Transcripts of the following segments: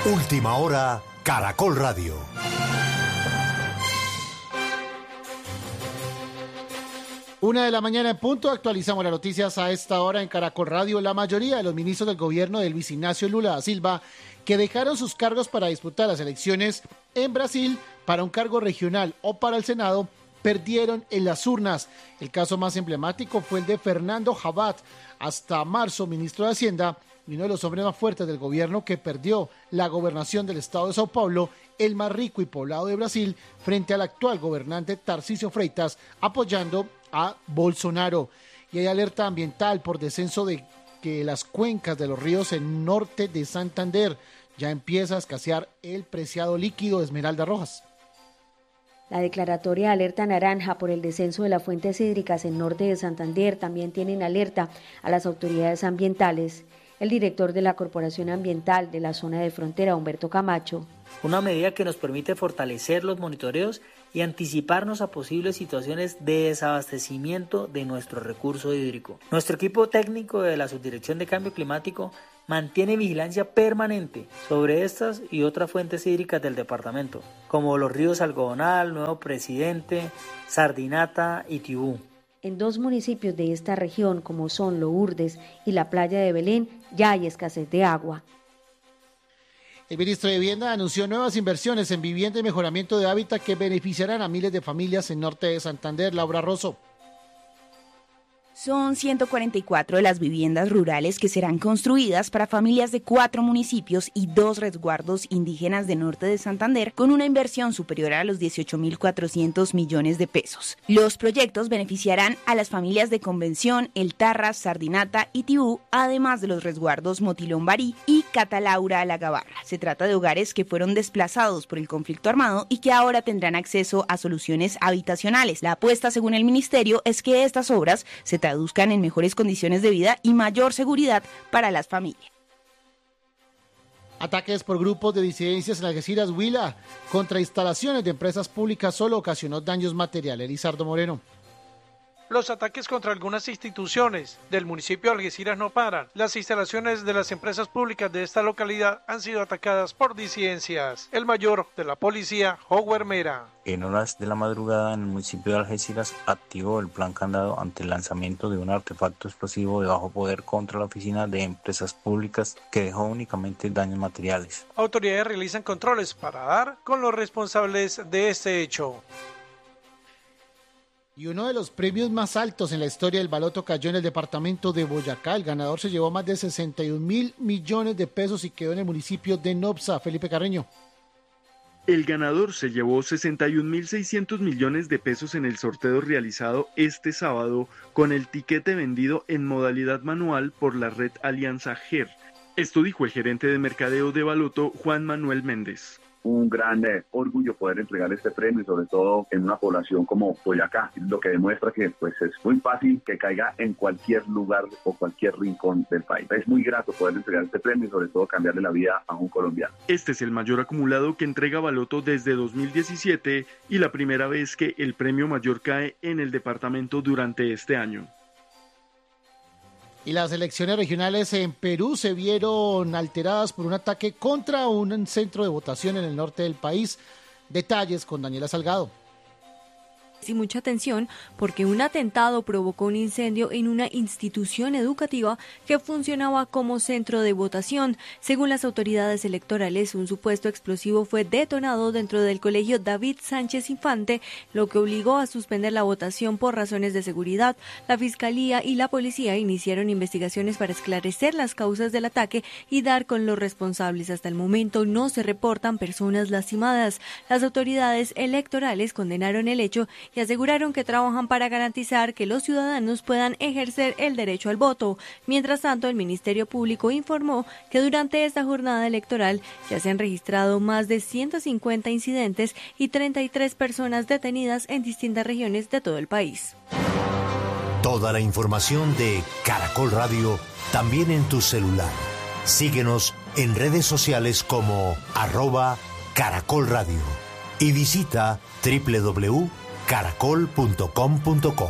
Última hora, Caracol Radio. Una de la mañana en punto, actualizamos las noticias a esta hora en Caracol Radio. La mayoría de los ministros del gobierno de Luis Ignacio Lula da Silva, que dejaron sus cargos para disputar las elecciones en Brasil para un cargo regional o para el Senado, perdieron en las urnas. El caso más emblemático fue el de Fernando Haddad, hasta marzo ministro de Hacienda, y uno de los hombres más fuertes del gobierno, que perdió la gobernación del estado de Sao Paulo, el más rico y poblado de Brasil, frente al actual gobernante Tarcísio Freitas, apoyando a Bolsonaro. Y hay alerta ambiental por descenso de que las cuencas de los ríos en norte de Santander. Ya empieza a escasear el preciado líquido de Esmeralda Rojas. La declaratoria de alerta naranja por el descenso de las fuentes hídricas en norte de Santander también tienen alerta a las autoridades ambientales. El director de la Corporación Ambiental de la zona de frontera, Humberto Camacho. Una medida que nos permite fortalecer los monitoreos y anticiparnos a posibles situaciones de desabastecimiento de nuestro recurso hídrico. Nuestro equipo técnico de la Subdirección de Cambio Climático mantiene vigilancia permanente sobre estas y otras fuentes hídricas del departamento, como los ríos Algodonal, Nuevo Presidente, Sardinata y Tibú. En 2 municipios de esta región, como son Lourdes y la playa de Belén, ya hay escasez de agua. El ministro de Vivienda anunció nuevas inversiones en vivienda y mejoramiento de hábitat que beneficiarán a miles de familias en norte de Santander. Laura Rosso. Son 144 de las viviendas rurales que serán construidas para familias de 4 municipios y 2 resguardos indígenas de norte de Santander, con una inversión superior a los 18.400 millones de pesos. Los proyectos beneficiarán a las familias de Convención, El Tarras, Sardinata y Tibú, además de los resguardos Motilón Barí y Catalaura La Gabarra. Se trata de hogares que fueron desplazados por el conflicto armado y que ahora tendrán acceso a soluciones habitacionales. La apuesta, según el ministerio, es que estas obras se traduzcan en mejores condiciones de vida y mayor seguridad para las familias. Ataques por grupos de disidencias en Algeciras, Huila, contra instalaciones de empresas públicas solo ocasionó daños materiales. Lizardo Moreno. Los ataques contra algunas instituciones del municipio de Algeciras no paran. Las instalaciones de las empresas públicas de esta localidad han sido atacadas por disidencias. El mayor de la policía, Howard Mera. En horas de la madrugada, en el municipio de Algeciras, activó el plan candado ante el lanzamiento de un artefacto explosivo de bajo poder contra la oficina de empresas públicas que dejó únicamente daños materiales. Autoridades realizan controles para dar con los responsables de este hecho. Y uno de los premios más altos en la historia del baloto cayó en el departamento de Boyacá. El ganador se llevó más de 61.000 millones de pesos y quedó en el municipio de Nopsa. Felipe Carreño. El ganador se llevó 61.600 millones de pesos en el sorteo realizado este sábado con el tiquete vendido en modalidad manual por la red Alianza GER. Esto dijo el gerente de mercadeo de baloto, Juan Manuel Méndez. Un gran orgullo poder entregar este premio, sobre todo en una población como Boyacá, lo que demuestra que pues es muy fácil que caiga en cualquier lugar o cualquier rincón del país. Es muy grato poder entregar este premio y sobre todo cambiarle la vida a un colombiano. Este es el mayor acumulado que entrega Baloto desde 2017 y la primera vez que el premio mayor cae en el departamento durante este año. Y las elecciones regionales en Perú se vieron alteradas por un ataque contra un centro de votación en el norte del país. Detalles con Daniela Salgado. Y mucha atención porque un atentado provocó un incendio en una institución educativa que funcionaba como centro de votación. Según las autoridades electorales, un supuesto explosivo fue detonado dentro del colegio David Sánchez Infante, lo que obligó a suspender la votación por razones de seguridad. La Fiscalía y la Policía iniciaron investigaciones para esclarecer las causas del ataque y dar con los responsables. Hasta el momento no se reportan personas lastimadas. Las autoridades electorales condenaron el hecho y aseguraron que trabajan para garantizar que los ciudadanos puedan ejercer el derecho al voto. Mientras tanto, el Ministerio Público informó que durante esta jornada electoral ya se han registrado más de 150 incidentes y 33 personas detenidas en distintas regiones de todo el país. Toda la información de Caracol Radio también en tu celular. Síguenos en redes sociales como @Caracol Radio y visita www.caracol.com.co.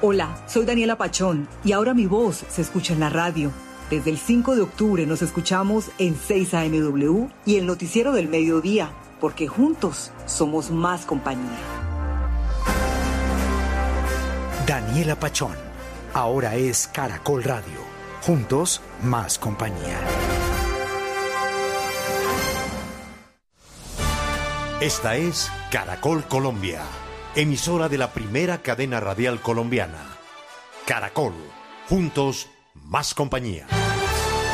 Hola, soy Daniela Pachón y ahora mi voz se escucha en la radio. Desde el 5 de octubre nos escuchamos en 6 AMW y el Noticiero del Mediodía, porque juntos somos más compañía. Daniela Pachón, ahora es Caracol Radio. Juntos, más compañía. Esta es Caracol Colombia, emisora de la primera cadena radial colombiana. Caracol, juntos, más compañía.